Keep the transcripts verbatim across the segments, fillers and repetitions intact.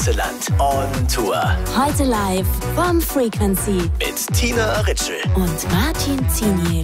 ganze Land on Tour. Heute live vom Frequency Mit Tina Ritschl und Martin Ziniel.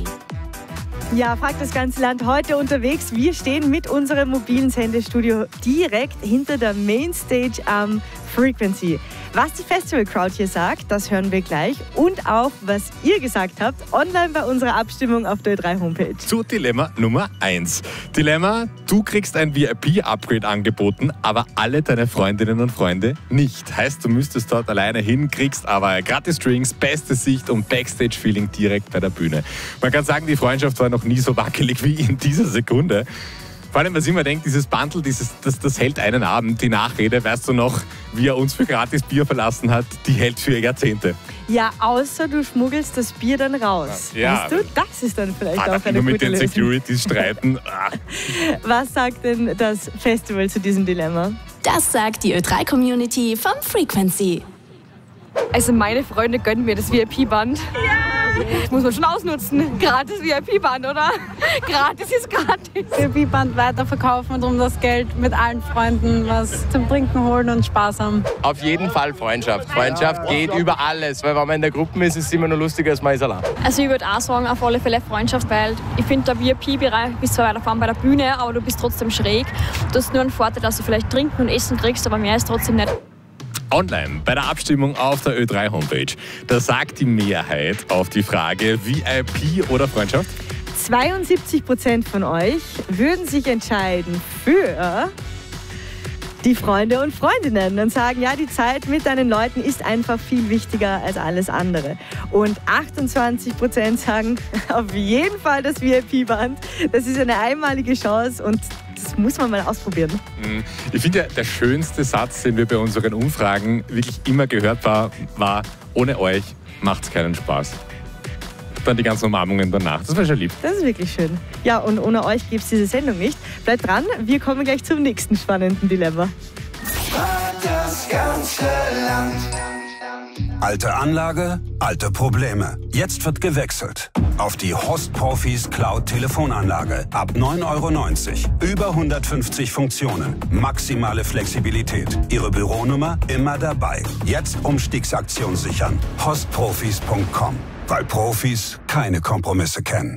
Ja, fragt das ganze Land heute unterwegs. Wir stehen mit unserem mobilen Sendestudio direkt hinter der Mainstage am Frequency. Was die Festival-Crowd hier sagt, das hören wir gleich. Und auch, was ihr gesagt habt, online bei unserer Abstimmung auf der Ö drei Homepage. Zu Dilemma Nummer eins. Dilemma, du kriegst ein V I P-Upgrade angeboten, aber alle deine Freundinnen und Freunde nicht. Heißt, du müsstest dort alleine hin, kriegst aber gratis Drinks, beste Sicht und Backstage-Feeling direkt bei der Bühne. Man kann sagen, die Freundschaft war noch nie so wackelig wie in dieser Sekunde. Vor allem, was ich immer denke, dieses Bundle, dieses, das, das hält einen Abend. Die Nachrede, weißt du noch, wie er uns für gratis Bier verlassen hat, die hält für Jahrzehnte. Ja, außer du schmuggelst das Bier dann raus. Ja. Weißt du, das ist dann vielleicht Ah, auch eine nur gute mit den Lösung. Securities streiten. Ah. Was sagt denn das Festival zu diesem Dilemma? Das sagt die Ö drei Community vom Frequency. Also meine Freunde gönnen mir das V I P-Band. Ja! Das muss man schon ausnutzen. Gratis V I P-Band, oder? Gratis ist gratis. V I P-Band weiterverkaufen und um das Geld mit allen Freunden was zum Trinken holen und Spaß haben. Auf jeden Fall Freundschaft. Freundschaft geht über alles, weil wenn man in der Gruppe ist, ist es immer noch lustiger als man ist allein. Also ich würde auch sagen, auf alle Fälle Freundschaft, weil ich finde, der V I P-Bereich bist zwar weiter vorne bei der Bühne, aber du bist trotzdem schräg. Du hast nur einen Vorteil, dass du vielleicht trinken und essen kriegst, aber mehr ist trotzdem nicht. Online bei der Abstimmung auf der Ö drei Homepage. Da sagt die Mehrheit auf die Frage V I P oder Freundschaft. zweiundsiebzig Prozent von euch würden sich entscheiden für die Freunde und Freundinnen und sagen, ja, die Zeit mit deinen Leuten ist einfach viel wichtiger als alles andere. Und achtundzwanzig Prozent sagen auf jeden Fall das V I P-Band. Das ist eine einmalige Chance und das muss man mal ausprobieren. Ich finde ja, der schönste Satz, den wir bei unseren Umfragen wirklich immer gehört haben, war, ohne euch macht's keinen Spaß. Dann die ganzen Umarmungen danach. Das war schon lieb. Das ist wirklich schön. Ja, und ohne euch gäbe es diese Sendung nicht. Bleibt dran, wir kommen gleich zum nächsten spannenden Dilemma. Das ganze Land. Alte Anlage, alte Probleme. Jetzt wird gewechselt. Auf die Host Profis Cloud Telefonanlage. Ab neun Euro neunzig. Über hundertfünfzig Funktionen. Maximale Flexibilität. Ihre Büronummer immer dabei. Jetzt Umstiegsaktion sichern. hostprofis punkt com. Weil Profis keine Kompromisse kennen.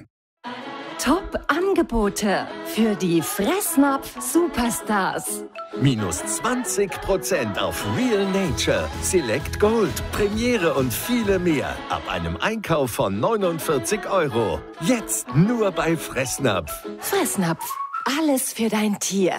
Top-Angebote für die Fressnapf-Superstars. Minus zwanzig Prozent auf Real Nature, Select Gold, Premiere und viele mehr. Ab einem Einkauf von neunundvierzig Euro. Jetzt nur bei Fressnapf. Fressnapf, alles für dein Tier.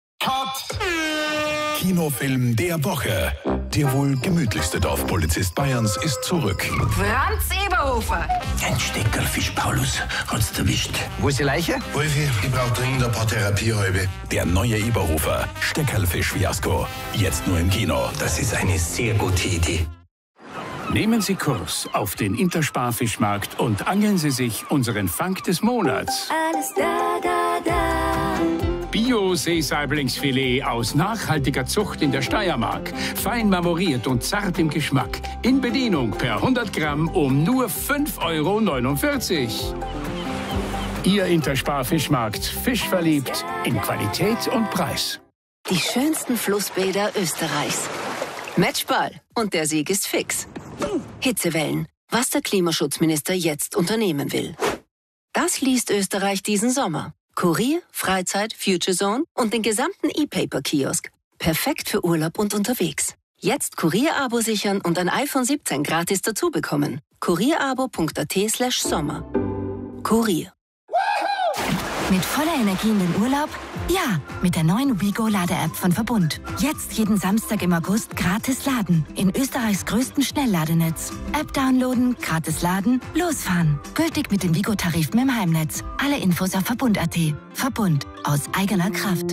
Kinofilm der Woche. Der wohl gemütlichste Dorfpolizist Bayerns ist zurück. Franz Eberhofer. Ein Steckerlfisch, Paulus. Hat's erwischt. Wo ist die Leiche? Wolfi, ich brauch dringend ein paar Therapiehalbe. Der neue Eberhofer. Steckerlfisch-Fiasko. Jetzt nur im Kino. Das ist eine sehr gute Idee. Nehmen Sie Kurs auf den Intersparfischmarkt und angeln Sie sich unseren Fang des Monats. Alles da, da, da. Bio-Seesaibling-Filet aus nachhaltiger Zucht in der Steiermark. Fein marmoriert und zart im Geschmack. In Bedienung per hundert Gramm um nur fünf Euro neunundvierzig. Ihr Intersparfischmarkt. Fischverliebt in Qualität und Preis. Die schönsten Flussbäder Österreichs. Matchball. Und der Sieg ist fix. Hitzewellen. Was der Klimaschutzminister jetzt unternehmen will. Das liest Österreich diesen Sommer. Kurier, Freizeit, Future Zone und den gesamten E-Paper-Kiosk. Perfekt für Urlaub und unterwegs. Jetzt Kurier-Abo sichern und ein iPhone siebzehn gratis dazu bekommen. kurierabo punkt at slash sommer. Kurier. Mit voller Energie in den Urlaub? Ja, mit der neuen Wigo-Lade-App von Verbund. Jetzt jeden Samstag im August gratis laden. In Österreichs größten Schnellladenetz. App downloaden, gratis laden, losfahren. Gültig mit den Wigo-Tarifen im Heimnetz. Alle Infos auf verbund punkt at. Verbund. Aus eigener Kraft.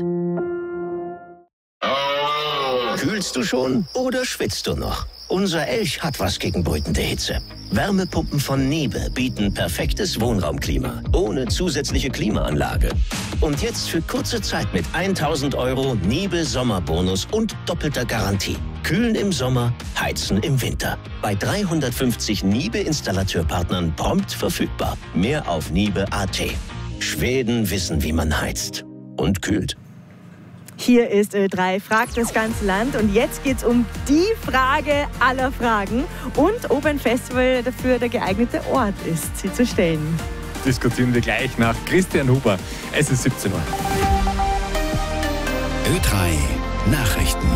Kühlst du schon oder schwitzt du noch? Unser Elch hat was gegen brütende Hitze. Wärmepumpen von Niebe bieten perfektes Wohnraumklima, ohne zusätzliche Klimaanlage. Und jetzt für kurze Zeit mit tausend Euro Niebe Sommerbonus und doppelter Garantie. Kühlen im Sommer, heizen im Winter. Bei dreihundertfünfzig Niebe-Installateurpartnern prompt verfügbar. Mehr auf niebe punkt at. Schweden wissen, wie man heizt und kühlt. Hier ist Ö drei, fragt das ganze Land. Und jetzt geht es um die Frage aller Fragen und ob ein Festival dafür der geeignete Ort ist, sie zu stellen. Diskutieren wir gleich nach Christian Huber. Es ist siebzehn Uhr. Ö drei Nachrichten.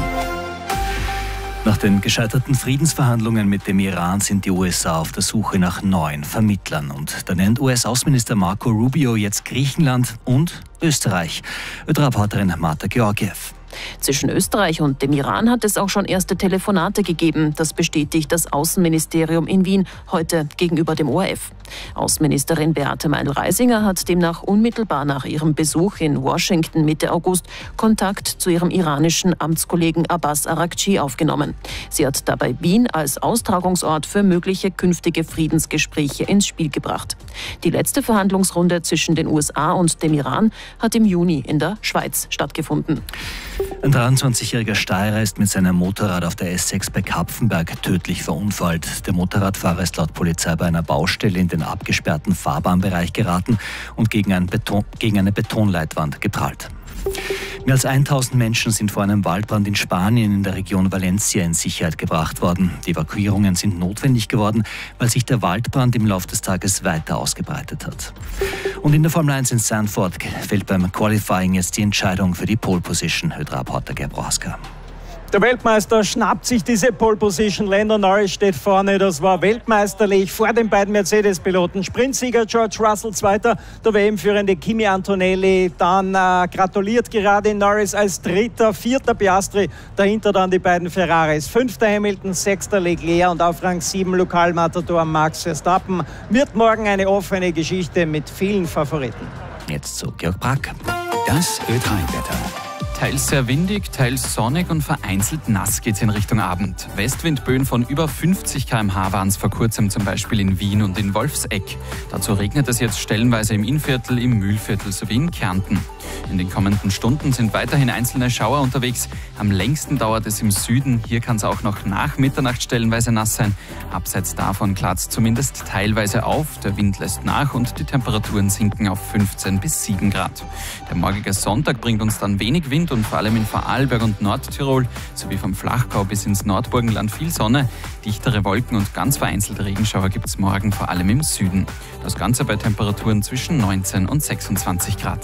Nach den gescheiterten Friedensverhandlungen mit dem Iran sind die U S A auf der Suche nach neuen Vermittlern. Und da nennt U S-Außenminister Marco Rubio jetzt Griechenland und Österreich. Ö drei-Reporterin Marta Georgiev. Zwischen Österreich und dem Iran hat es auch schon erste Telefonate gegeben. Das bestätigt das Außenministerium in Wien heute gegenüber dem O R F. Außenministerin Beate Meindl-Reisinger hat demnach unmittelbar nach ihrem Besuch in Washington Mitte August Kontakt zu ihrem iranischen Amtskollegen Abbas Araghchi aufgenommen. Sie hat dabei Wien als Austragungsort für mögliche künftige Friedensgespräche ins Spiel gebracht. Die letzte Verhandlungsrunde zwischen den U S A und dem Iran hat im Juni in der Schweiz stattgefunden. Ein dreiundzwanzigjähriger Steirer ist mit seinem Motorrad auf der S sechs bei Kapfenberg tödlich verunfallt. Der Motorradfahrer ist laut Polizei bei einer Baustelle in den abgesperrten Fahrbahnbereich geraten und gegen, ein Beton, gegen eine Betonleitwand geprallt. Mehr als tausend Menschen sind vor einem Waldbrand in Spanien in der Region Valencia in Sicherheit gebracht worden. Die Evakuierungen sind notwendig geworden, weil sich der Waldbrand im Laufe des Tages weiter ausgebreitet hat. Und in der Formel eins in Zandvoort fällt beim Qualifying jetzt die Entscheidung für die Pole Position. Ö drei-Reporter Gerbroska. Der Weltmeister schnappt sich diese Pole Position. Lando Norris steht vorne. Das war weltmeisterlich vor den beiden Mercedes-Piloten. Sprintsieger George Russell Zweiter, der W M-führende Kimi Antonelli. Dann äh, gratuliert gerade Norris als Dritter, Vierter Piastri. Dahinter dann die beiden Ferraris. Fünfter Hamilton, Sechster Leclerc und auf Rang sieben Lokalmatador Max Verstappen. Wird morgen eine offene Geschichte mit vielen Favoriten. Jetzt zu Georg Brack. Das Ö drei-Wetter. Teils sehr windig, teils sonnig und vereinzelt nass geht's in Richtung Abend. Westwindböen von über fünfzig Kilometer pro Stunde waren es vor kurzem zum Beispiel in Wien und in Wolfsegg. Dazu regnet es jetzt stellenweise im Innviertel, im Mühlviertel sowie in Kärnten. In den kommenden Stunden sind weiterhin einzelne Schauer unterwegs. Am längsten dauert es im Süden. Hier kann es auch noch nach Mitternacht stellenweise nass sein. Abseits davon klart es zumindest teilweise auf. Der Wind lässt nach und die Temperaturen sinken auf fünfzehn bis sieben Grad. Der morgige Sonntag bringt uns dann wenig Wind und vor allem in Vorarlberg und Nordtirol sowie vom Flachgau bis ins Nordburgenland viel Sonne. Dichtere Wolken und ganz vereinzelte Regenschauer gibt es morgen vor allem im Süden. Das Ganze bei Temperaturen zwischen neunzehn und sechsundzwanzig Grad.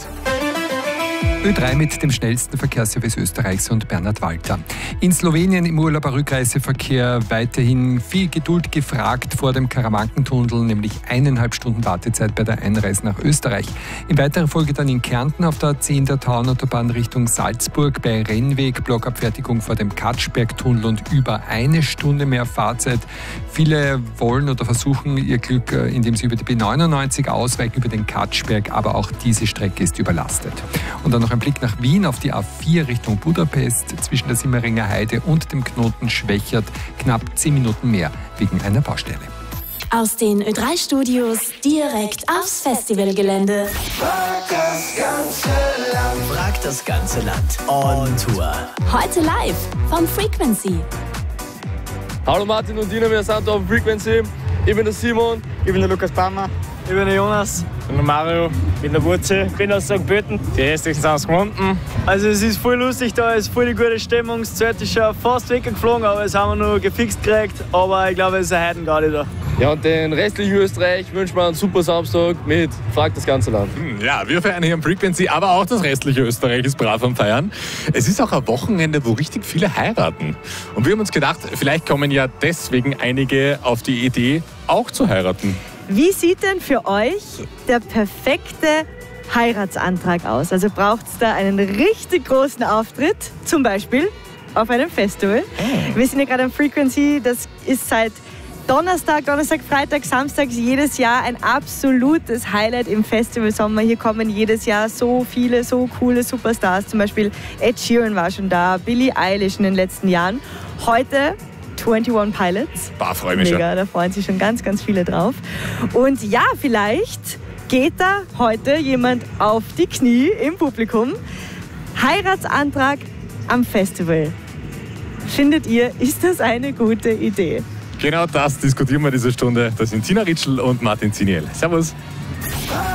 Ö drei mit dem schnellsten Verkehrsservice Österreichs und Bernhard Walter. In Slowenien im Urlauber Rückreiseverkehr weiterhin viel Geduld gefragt vor dem Karawankentunnel, nämlich eineinhalb Stunden Wartezeit bei der Einreise nach Österreich. In weiterer Folge dann in Kärnten auf der A zehn der Tauernautobahn Richtung Salzburg bei Rennweg, Blockabfertigung vor dem Katschbergtunnel und über eine Stunde mehr Fahrzeit. Viele wollen oder versuchen ihr Glück, indem sie über die B neunundneunzig ausweichen, über den Katschberg, aber auch diese Strecke ist überlastet. Und dann noch ein Blick nach Wien auf die A vier Richtung Budapest. Zwischen der Simmeringer Heide und dem Knoten Schwächert knapp zehn Minuten mehr wegen einer Baustelle. Aus den Ö drei Studios direkt aufs Festivalgelände. Frag das ganze Land. Frag das ganze Land. On Tour. Heute live vom Frequency. Hallo Martin und Dina, wir sind auf Frequency. Ich bin der Simon. Ich bin der Lukas Bammer. Ich bin der Jonas. Ich bin der Mario. Ich bin der Wurzel. Ich bin aus Sankt Pölten. Die restlichen sind aus Gmunden. Also es ist voll lustig da, es ist voll die gute Stimmung. Das Zelt ist schon fast weggeflogen, aber das haben wir nur gefixt gekriegt. Aber ich glaube, es ist ein Heidengarde da. Ja, und den restlichen Österreich wünschen wir einen super Samstag mit Frag das ganze Land. Ja, wir feiern hier am Frequency, aber auch das restliche Österreich ist brav am Feiern. Es ist auch ein Wochenende, wo richtig viele heiraten. Und wir haben uns gedacht, vielleicht kommen ja deswegen einige auf die Idee, auch zu heiraten. Wie sieht denn für euch der perfekte Heiratsantrag aus? Also braucht es da einen richtig großen Auftritt, zum Beispiel auf einem Festival. Wir sind ja gerade am Frequency, das ist seit Donnerstag, Donnerstag, Freitag, Samstag jedes Jahr ein absolutes Highlight im Festivalsommer. Hier kommen jedes Jahr so viele, so coole Superstars. Zum Beispiel Ed Sheeran war schon da, Billie Eilish in den letzten Jahren. Heute einundzwanzig Pilots. Bah, freue mich Mega, schon. Da freuen sich schon ganz, ganz viele drauf. Und ja, vielleicht geht da heute jemand auf die Knie im Publikum. Heiratsantrag am Festival. Findet ihr, ist das eine gute Idee? Genau das diskutieren wir diese Stunde. Das sind Tina Ritschl und Martin Ziniel. Servus.